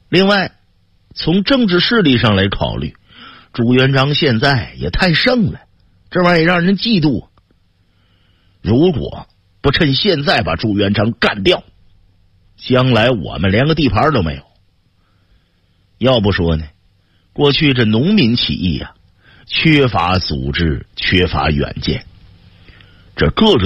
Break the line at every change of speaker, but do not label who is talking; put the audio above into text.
另外，从政治势力上来考虑，朱元璋现在也太盛了，这玩意儿让人嫉妒。如果不趁现在把朱元璋干掉，将来我们连个地盘都没有。要不说呢，过去这农民起义啊，缺乏组织，缺乏远见，这各个